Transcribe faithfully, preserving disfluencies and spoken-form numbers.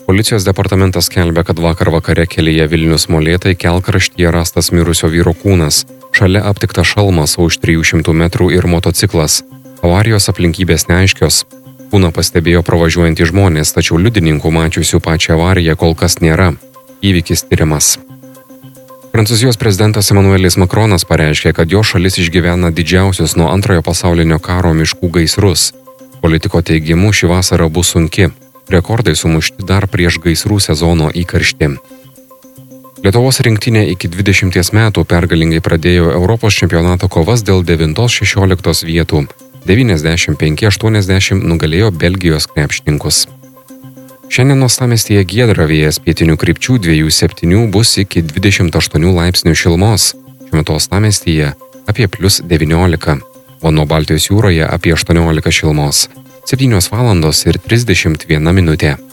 Policijos departamentas skelbia, kad vakar vakare kelyje Vilnius Molėtai kelkraštyje rastas mirusio vyro kūnas. Šalia aptikta šalmas, o už trijų šimtų metrų ir motociklas. Avarijos aplinkybės neaiškios. Kūną pastebėjo pravažiuojantys žmonės, tačiau liudininkų mačiusių pačią avariją kol kas nėra. Įvykis tyriamas. Prancūzijos prezidentas Emmanuelis Macronas pareiškė, kad jo šalis išgyvena didžiausius nuo antrojo pasaulinio karo miškų gaisrus. Politiko teigimu ši vasara bus sunki. Rekordai sumušti dar prieš gaisrų sezono įkarštį. Lietuvos rinktinė iki dvidešimties metų pergalingai pradėjo Europos čempionato kovas dėl devintos šešioliktos vietų. devyniasdešimt penki aštuoniasdešimt nugalėjo Belgijos krepšininkus. Šiandien uostamiestyje giedra, vėjas pietinių krypčių dviejų septynių bus iki dvidešimt aštuonių laipsnių šilumos. Šiuo metu uostamiestyje apie plius devyniolika, o nuo Baltijos jūroje apie aštuoniolika šilumos. septynios valandos ir trisdešimt viena minutė.